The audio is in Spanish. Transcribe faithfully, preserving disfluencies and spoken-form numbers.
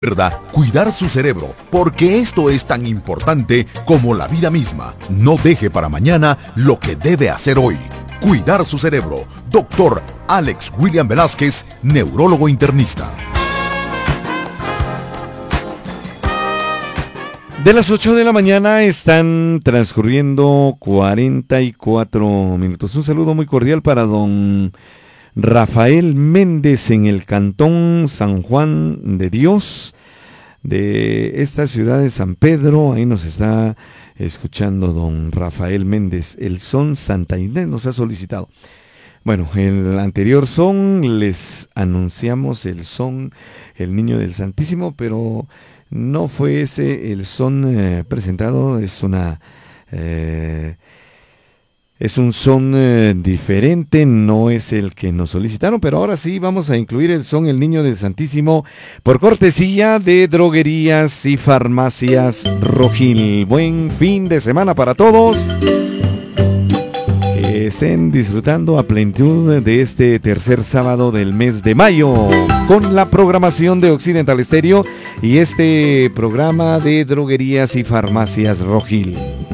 Recuerda cuidar su cerebro, porque esto es tan importante como la vida misma. No deje para mañana lo que debe hacer hoy. Cuidar su cerebro. Doctor Alex William Velázquez, neurólogo internista. De las ocho de la mañana están transcurriendo cuarenta y cuatro minutos. Un saludo muy cordial para don Rafael Méndez en el cantón San Juan de Dios, de esta ciudad de San Pedro. Ahí nos está escuchando don Rafael Méndez. El son Santa Inés nos ha solicitado. Bueno, el anterior son les anunciamos el son El Niño del Santísimo, pero no fue ese el son eh, presentado. Es una eh, es un son eh, diferente, no es el que nos solicitaron, pero ahora sí vamos a incluir el son El Niño del Santísimo por cortesía de Droguerías y Farmacias Rojil. Buen fin de semana para todos. Que estén disfrutando a plenitud de este tercer sábado del mes de mayo con la programación de Occidental Estéreo y este programa de Droguerías y Farmacias Rojil.